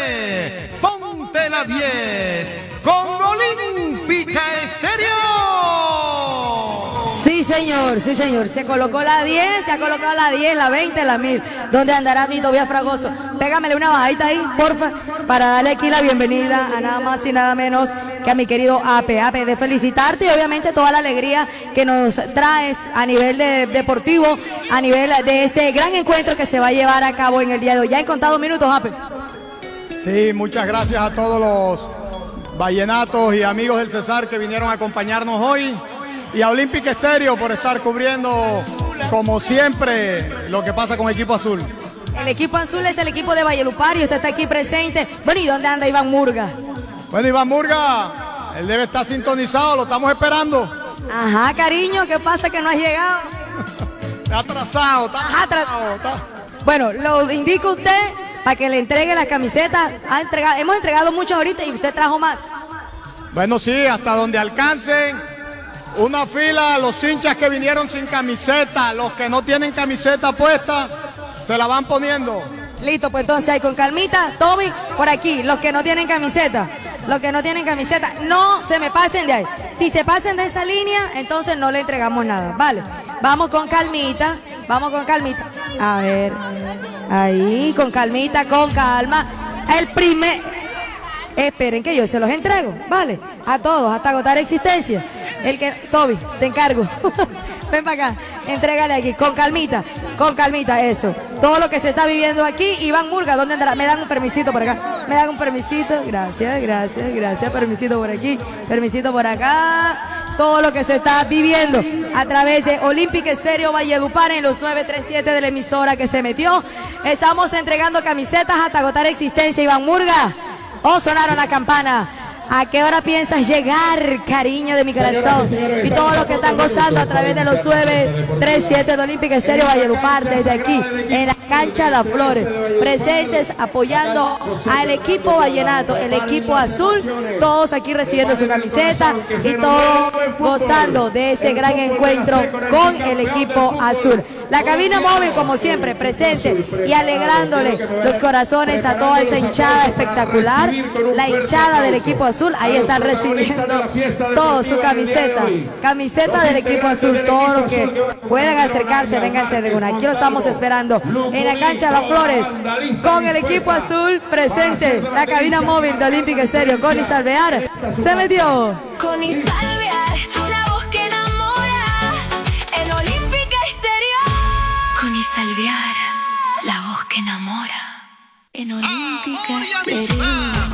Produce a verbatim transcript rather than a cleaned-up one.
nueve, ponte la diez, con Olímpica Estéreo. Sí, señor, sí, señor. Se colocó la diez, se ha colocado la diez, la veinte, la mil. ¿Dónde andará mi Tobías Fragoso? Pégamele una bajadita ahí, porfa, para darle aquí la bienvenida a nada más y nada menos que a mi querido Ape. Ape, de felicitarte y obviamente toda la alegría que nos traes a nivel de, deportivo, a nivel de este gran encuentro que se va a llevar a cabo en el día de hoy. Ya he contado minutos, Ape. Sí, muchas gracias a todos los vallenatos y amigos del Cesar que vinieron a acompañarnos hoy. Y a Olímpica Estéreo por estar cubriendo, como siempre, lo que pasa con Equipo Azul. El Equipo Azul es el equipo de Valledupar y usted está aquí presente. Bueno, ¿y dónde anda Iván Murga? Bueno, Iván Murga, él debe estar sintonizado, lo estamos esperando. Ajá, cariño, ¿qué pasa que no has llegado? Está atrasado, está Ajá, atrasado. Está... Bueno, lo indica usted para que le entregue las camisetas. Ha entregado, hemos entregado muchas ahorita y usted trajo más. Bueno, sí, hasta donde alcancen. Una fila, los hinchas que vinieron sin camiseta, los que no tienen camiseta puesta, se la van poniendo. Listo, pues entonces ahí con calmita, Tommy, por aquí, los que no tienen camiseta, los que no tienen camiseta, no se me pasen de ahí. Si se pasen de esa línea, entonces no le entregamos nada, ¿vale? Vamos con calmita, vamos con calmita. A ver, ahí, con calmita, con calma. El primer... Esperen que yo se los entrego, ¿vale? A todos, hasta agotar existencia. El que... Toby, te encargo. Ven para acá, entrégale aquí, con calmita, con calmita, eso. Todo lo que se está viviendo aquí. Iván Murga, ¿dónde andará? Me dan un permisito por acá. Me dan un permisito, gracias, gracias, gracias. Permisito por aquí, permisito por acá. Todo lo que se está viviendo a través de Olímpica Estéreo Valledupar en los nueve tres siete de la emisora que se metió. Estamos entregando camisetas hasta agotar existencia, Iván Murga. Oh, sonaron la campana. ¿A qué hora piensas llegar, cariño de mi corazón? Y todos los que están gozando a través de los nueve tres siete de Olímpica Estéreo Valledupar, desde aquí, en la cancha Las Flores, presentes, apoyando al equipo vallenato, el equipo azul, todos aquí recibiendo su camiseta y todos gozando de este gran encuentro con el equipo azul. La cabina móvil, como siempre, presente y alegrándole los corazones a toda esa hinchada espectacular, la hinchada del equipo azul. Ahí están recibiendo todo su camiseta, camiseta del equipo azul. Todos los que puedan acercarse, vénganse de una. Aquí lo estamos esperando en la cancha Las Flores con el equipo azul presente. La cabina móvil de Olímpica Estéreo. Connie Salvear se metió. Connie Salvear, la voz que enamora en Olímpica Estéreo. Connie Salvear, la voz que enamora en Olímpica Estéreo.